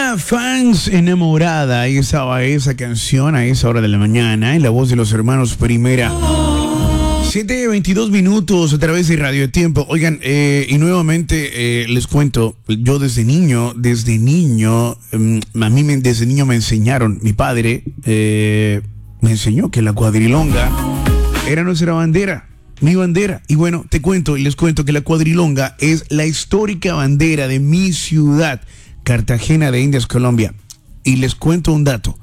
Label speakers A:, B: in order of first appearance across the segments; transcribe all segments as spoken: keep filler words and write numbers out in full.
A: Hola fans enamorada, ahí estaba esa canción a esa hora de la mañana en la voz de los hermanos Primera. siete veintidós minutos a través de Radio Tiempo. Oigan, eh, y nuevamente eh, les cuento, yo desde niño, desde niño, eh, a mí me, desde niño me enseñaron, mi padre eh, me enseñó que la cuadrilonga era nuestra bandera, mi bandera. Y bueno, te cuento y les cuento que la cuadrilonga es la histórica bandera de mi ciudad, Cartagena de Indias, Colombia. Y les cuento un dato.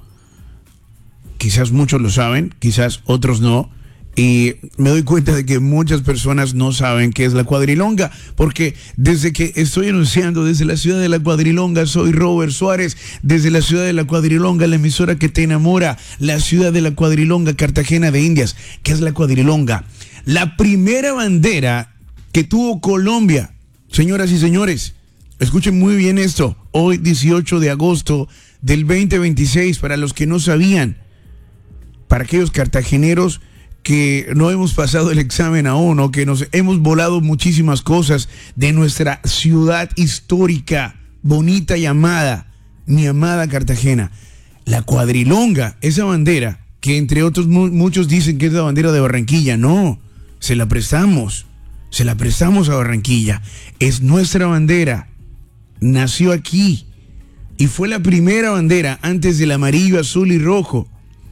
A: Quizás muchos lo saben, quizás otros no. Y me doy cuenta de que muchas personas no saben qué es la cuadrilonga, porque desde que estoy anunciando desde la ciudad de la cuadrilonga, soy Robert Suárez, desde la ciudad de la cuadrilonga, la emisora que te enamora, la ciudad de la cuadrilonga, Cartagena de Indias. ¿Qué es la cuadrilonga? La primera bandera que tuvo Colombia, señoras y señores. Escuchen muy bien esto, hoy dieciocho de agosto del veinte veintiséis, para los que no sabían, para aquellos cartageneros que no hemos pasado el examen aún o que nos hemos volado muchísimas cosas de nuestra ciudad histórica, bonita y amada, mi amada Cartagena. La cuadrilonga, esa bandera, que entre otros mu- muchos dicen que es la bandera de Barranquilla, no, se la prestamos, se la prestamos a Barranquilla, es nuestra bandera. Nació aquí y fue la primera bandera antes del amarillo, azul y rojo,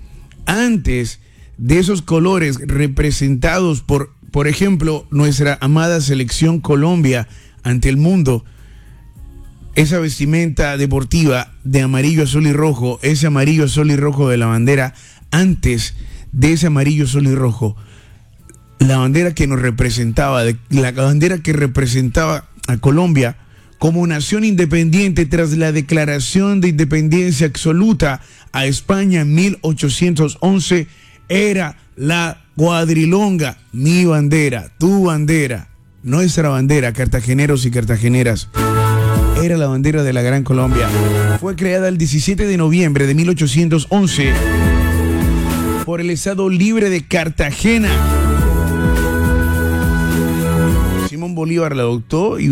A: antes de esos colores representados por, por ejemplo, nuestra amada selección Colombia ante el mundo. Esa vestimenta deportiva de amarillo, azul y rojo, ese amarillo, azul y rojo de la bandera, antes de ese amarillo, azul y rojo, la bandera que nos representaba, la bandera que representaba a Colombia como nación independiente tras la declaración de independencia absoluta a España en mil ochocientos once, era la cuadrilonga, mi bandera, tu bandera, nuestra bandera, cartageneros y cartageneras. Era la bandera de la Gran Colombia. Fue creada el diecisiete de noviembre de mil ochocientos once por el Estado Libre de Cartagena. Simón Bolívar la adoptó y